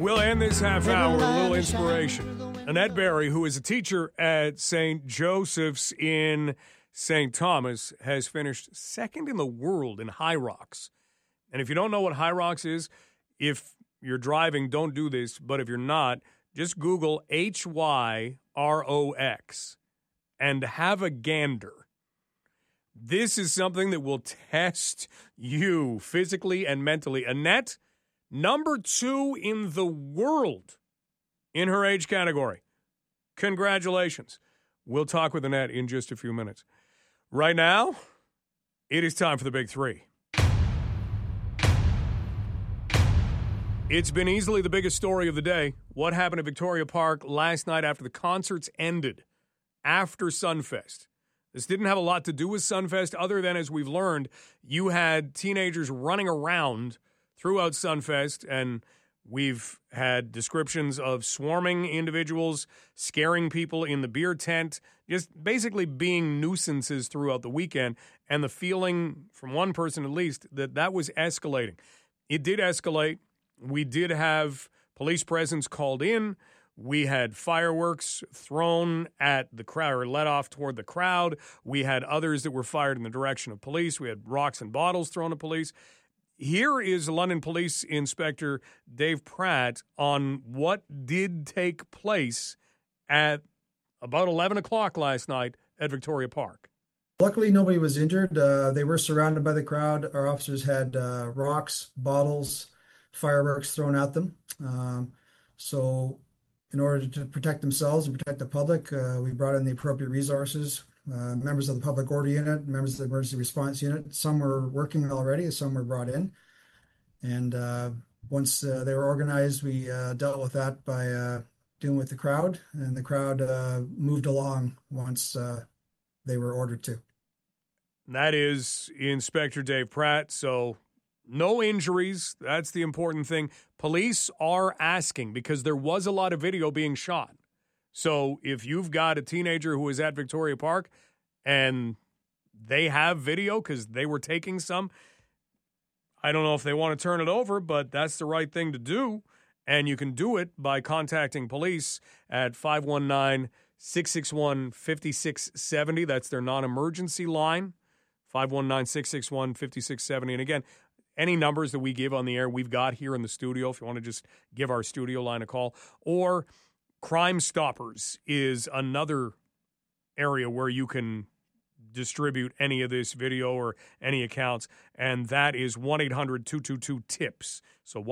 We'll end this half hour with a little inspiration. Annette Berry, who is a teacher at St. Joseph's in St. Thomas, has finished second in the world in high rocks. And if you don't know what high rocks is, if you're driving, don't do this. But if you're not, just Google HYROX and have a gander. This is something that will test you physically and mentally. Annette, number 2 in the world in her age category. Congratulations. We'll talk with Annette in just a few minutes. Right now, it is time for the Big Three. It's been easily the biggest story of the day. What happened at Victoria Park last night after the concerts ended, after Sunfest. This didn't have a lot to do with Sunfest other than, as we've learned, you had teenagers running around throughout Sunfest, and we've had descriptions of swarming individuals, scaring people in the beer tent, just basically being nuisances throughout the weekend, and the feeling, from one person at least, that that was escalating. It did escalate. We did have police presence called in. We had fireworks thrown at the crowd, or let off toward the crowd. We had others that were fired in the direction of police. We had rocks and bottles thrown at police. Here is London Police Inspector Dave Pratt on what did take place at about 11 o'clock last night at Victoria Park. Luckily, nobody was injured. They were surrounded by the crowd. Our officers had rocks, bottles, fireworks thrown at them. So in order to protect themselves and protect the public, we brought in the appropriate resources, members of the public order unit, members of the emergency response unit. Some were working already, some were brought in. And once they were organized, we dealt with that by dealing with the crowd, and the crowd moved along once they were ordered to. That is Inspector Dave Pratt. So no injuries. That's the important thing. Police are asking because there was a lot of video being shot. So if you've got a teenager who is at Victoria Park and they have video because they were taking some, I don't know if they want to turn it over, but that's the right thing to do. And you can do it by contacting police at 519-661-5670. That's their non-emergency line, 519-661-5670. And again, any numbers that we give on the air, we've got here in the studio if you want to just give our studio line a call. Or Crime Stoppers is another area where you can distribute any of this video or any accounts, and that is 1-800-222-TIPS. So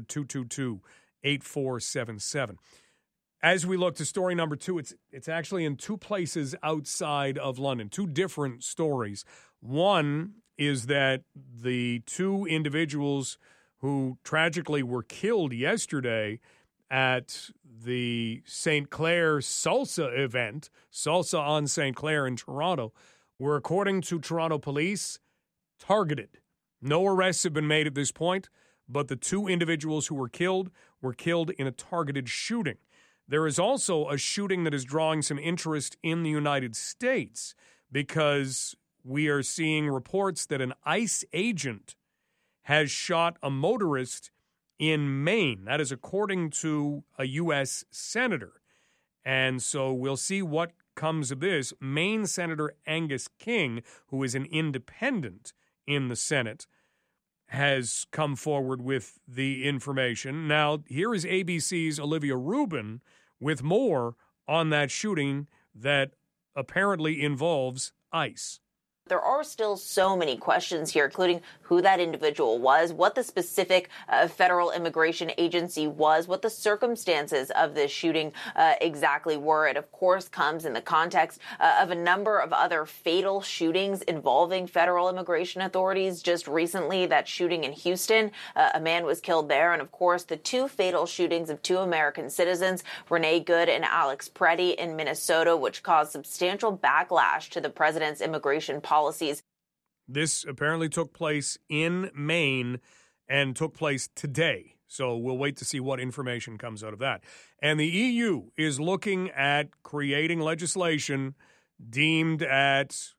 1-800-222-8477. As we look to story number 2, it's actually in 2 places outside of London, 2 different stories. One is that the 2 individuals who tragically were killed yesterday at the St. Clair Salsa event, Salsa on St. Clair in Toronto, were, according to Toronto police, targeted. No arrests have been made at this point, but the 2 individuals who were killed in a targeted shooting. There is also a shooting that is drawing some interest in the United States because we are seeing reports that an ICE agent has shot a motorist in Maine. That is according to a U.S. senator. And so we'll see what comes of this. Maine Senator Angus King, who is an independent in the Senate, has come forward with the information. Now, here is ABC's Olivia Rubin with more on that shooting that apparently involves ICE. There are still so many questions here, including who that individual was, what the specific federal immigration agency was, what the circumstances of this shooting exactly were. It, of course, comes in the context of a number of other fatal shootings involving federal immigration authorities. Just recently, that shooting in Houston, a man was killed there. And, of course, the 2 fatal shootings of 2 American citizens, Renee Good and Alex Preddy in Minnesota, which caused substantial backlash to the president's immigration policies. This apparently took place in Maine and took place today. So we'll wait to see what information comes out of that. And the EU is looking at creating legislation deemed at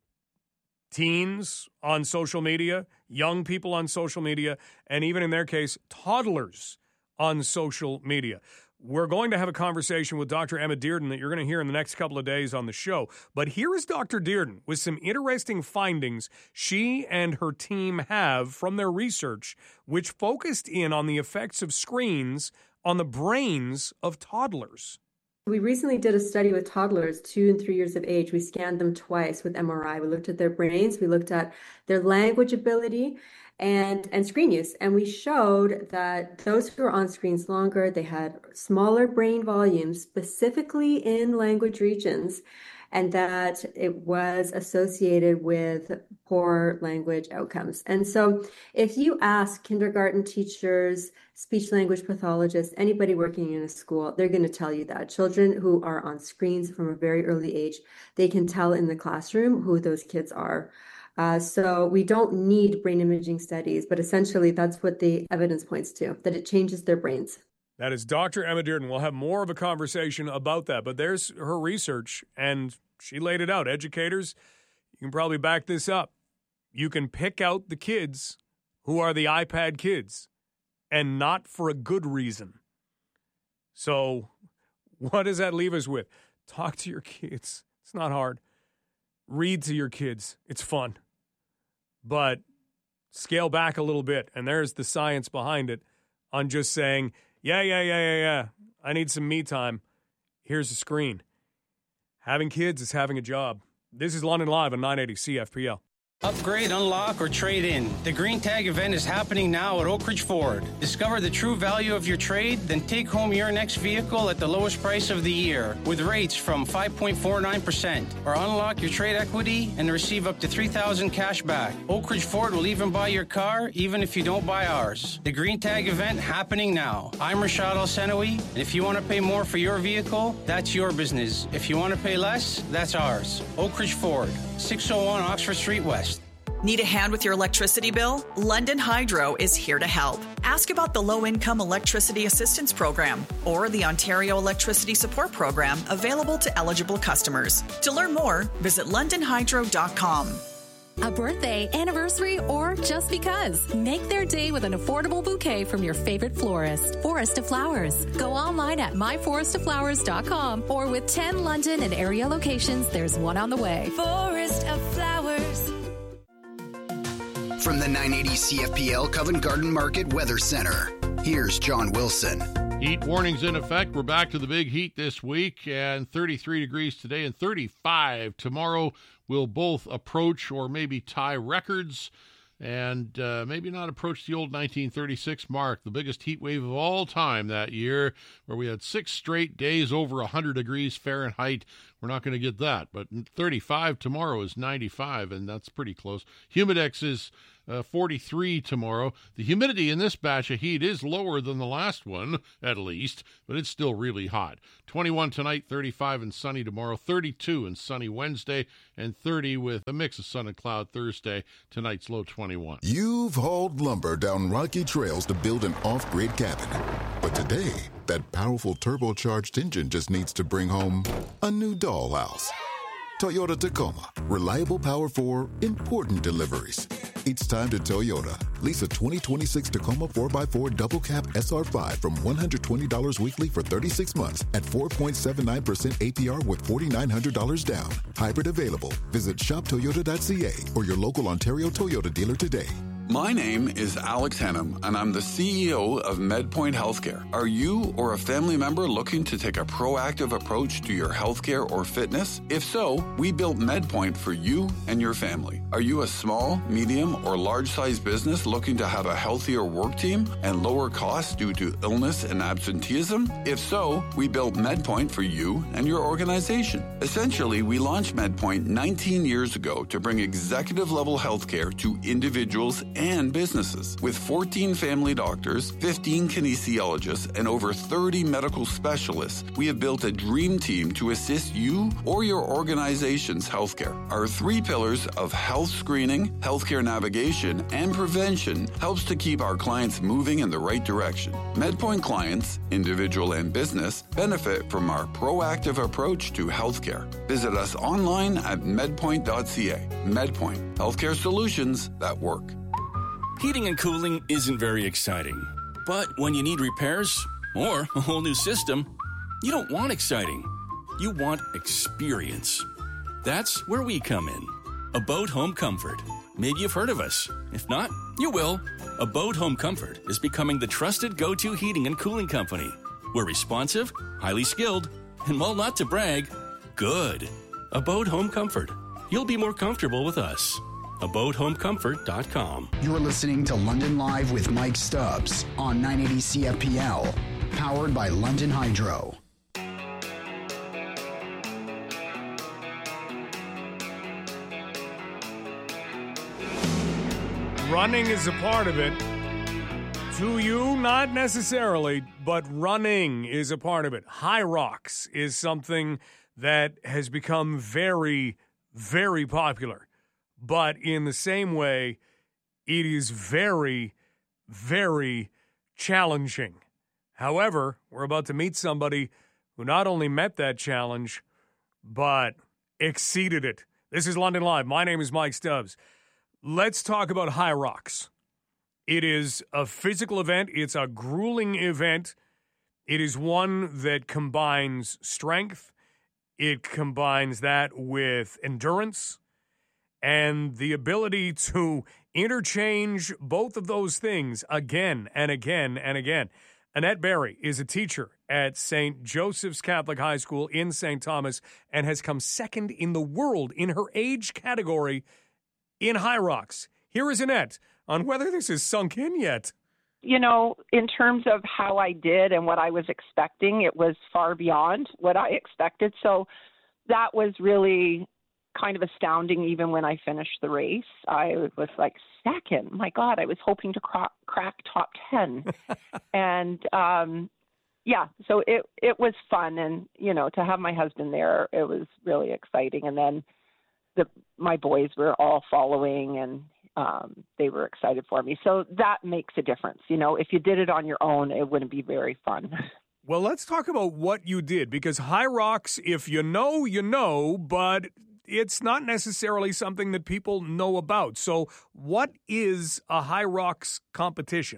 teens on social media, young people on social media, and even in their case, toddlers on social media. We're going to have a conversation with Dr. Emma Dearden that you're going to hear in the next couple of days on the show. But here is Dr. Dearden with some interesting findings she and her team have from their research, which focused in on the effects of screens on the brains of toddlers. We recently did a study with toddlers 2 and 3 years of age. We scanned them twice with MRI. We looked at their brains, we looked at their language ability and screen use. And we showed that those who were on screens longer, they had smaller brain volumes, specifically in language regions, and that it was associated with poor language outcomes. And so if you ask kindergarten teachers, speech language pathologists, anybody working in a school, they're going to tell you that children who are on screens from a very early age, they can tell in the classroom who those kids are. So we don't need brain imaging studies, but essentially that's what the evidence points to, that it changes their brains. That is Dr. Emma Dearden. We'll have more of a conversation about that, but there's her research, and she laid it out. Educators, you can probably back this up. You can pick out the kids who are the iPad kids, and not for a good reason. So what does that leave us with? Talk to your kids. It's not hard. Read to your kids. It's fun. But scale back a little bit, and there's the science behind it on just saying, yeah, I need some me time. Here's a screen. Having kids is having a job. This is London Live on 980 CFPL. Upgrade, unlock, or trade in. The Green Tag event is happening now at Oak Ridge Ford. Discover the true value of your trade, then take home your next vehicle at the lowest price of the year with rates from 5.49%. Or unlock your trade equity and receive up to $3,000 cash back. Oak Ridge Ford will even buy your car, even if you don't buy ours. The Green Tag event happening now. I'm Rashad Al-Senawi, and if you want to pay more for your vehicle, that's your business. If you want to pay less, that's ours. Oak Ridge Ford, 601 Oxford Street West. Need a hand with your electricity bill? London Hydro is here to help. Ask about the Low-Income Electricity Assistance Program or the Ontario Electricity Support Program available to eligible customers. To learn more, visit londonhydro.com. A birthday, anniversary, or just because. Make their day with an affordable bouquet from your favorite florist. Forest of Flowers. Go online at myforestofflowers.com or with 10 London and area locations, there's one on the way. Forest of Flowers. From the 980 CFPL Covent Garden Market Weather Center, here's John Wilson. Heat warnings in effect. We're back to the big heat this week, and 33 degrees today and 35 tomorrow will both approach or maybe tie records and maybe not approach the old 1936 mark, the biggest heat wave of all time that year, where we had 6 straight days over 100 degrees Fahrenheit. We're not going to get that, but 35 tomorrow is 95, and that's pretty close. Humidex is 43 tomorrow. The humidity in this batch of heat is lower than the last one, at least, but it's still really hot. 21 tonight, 35 and sunny tomorrow, 32 and sunny Wednesday, and 30 with a mix of sun and cloud Thursday. Tonight's low 21. You've hauled lumber down rocky trails to build an off-grid cabin. But today, that powerful turbocharged engine just needs to bring home a new dollhouse. Toyota Tacoma. Reliable power for important deliveries. It's time to Toyota. Lease a 2026 Tacoma 4x4 double cab SR5 from $120 weekly for 36 months at 4.79% APR with $4,900 down. Hybrid available. Visit shoptoyota.ca or your local Ontario Toyota dealer today. My name is Alex Hannum, and I'm the CEO of MedPoint Healthcare. Are you or a family member looking to take a proactive approach to your healthcare or fitness? If so, we built MedPoint for you and your family. Are you a small, medium, or large-sized business looking to have a healthier work team and lower costs due to illness and absenteeism? If so, we built MedPoint for you and your organization. Essentially, we launched MedPoint 19 years ago to bring executive-level healthcare to individuals and businesses. With 14 family doctors, 15 kinesiologists, and over 30 medical specialists, we have built a dream team to assist you or your organization's healthcare. Our 3 pillars of health screening, healthcare navigation, and prevention helps to keep our clients moving in the right direction. MedPoint clients, individual and business, benefit from our proactive approach to healthcare. Visit us online at medpoint.ca. MedPoint, healthcare solutions that work. Heating and cooling isn't very exciting, But when you need repairs or a whole new system, you don't want exciting. You want experience. That's where we come in. Abode Home Comfort. Maybe you've heard of us. If not, you will. Abode Home Comfort is becoming the trusted go-to heating and cooling company. We're responsive, highly skilled, and while not to brag, good. Abode Home Comfort. You'll be more comfortable with us. AbodeHomeComfort.com. You're listening to London Live with Mike Stubbs on 980 CFPL, powered by London Hydro. Running is a part of it. To you, not necessarily, but running is a part of it. High rocks is something that has become very, very popular. But in the same way, it is very, very challenging. However, we're about to meet somebody who not only met that challenge, but exceeded it. This is London Live. My name is Mike Stubbs. Let's talk about high rocks. It is a physical event. It's a grueling event. It is one that combines strength. It combines that with endurance and the ability to interchange both of those things again and again and again. Annette Barry is a teacher at St. Joseph's Catholic High School in St. Thomas and has come second in the world in her age category in high rocks. Here is Annette on whether this is sunk in yet. You know, in terms of how I did and what I was expecting, it was far beyond what I expected. So that was really kind of astounding even when I finished the race. I was like, second, my God, I was hoping to crack top 10. And yeah, so it was fun. And, you know, to have my husband there, it was really exciting. And then my boys were all following and they were excited for me. So that makes a difference. You know, if you did it on your own, it wouldn't be very fun. Well, let's talk about what you did, because high rocks, if you know, you know, but it's not necessarily something that people know about. So what is a high rocks competition?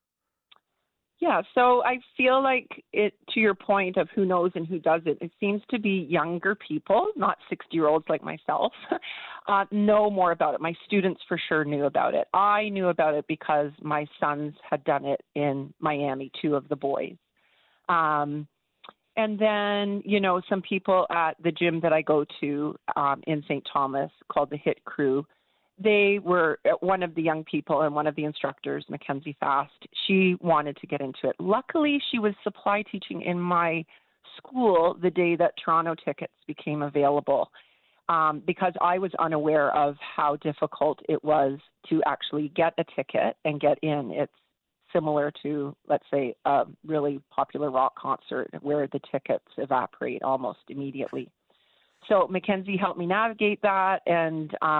Yeah, so I feel like it, to your point of who knows and who doesn't, it seems to be younger people, not 60-year-olds like myself, know more about it. My students for sure knew about it. I knew about it because my sons had done it in Miami, 2 of the boys. And then, you know, some people at the gym that I go to in St. Thomas called the HIT Crew, they were one of the young people and one of the instructors, Mackenzie Fast, she wanted to get into it. Luckily, she was supply teaching in my school the day that Toronto tickets became available because I was unaware of how difficult it was to actually get a ticket and get in. It's similar to, let's say, a really popular rock concert where the tickets evaporate almost immediately. So Mackenzie helped me navigate that, and